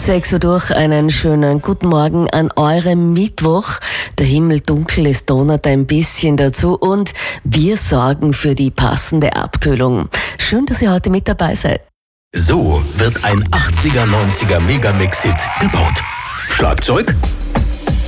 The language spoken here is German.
6 Uhr durch, einen schönen guten Morgen an eurem Mittwoch. Der Himmel dunkel, es donnert ein bisschen dazu und wir sorgen für die passende Abkühlung. Schön, dass ihr heute mit dabei seid. So wird ein 80er, 90er Megamix-Hit gebaut. Schlagzeug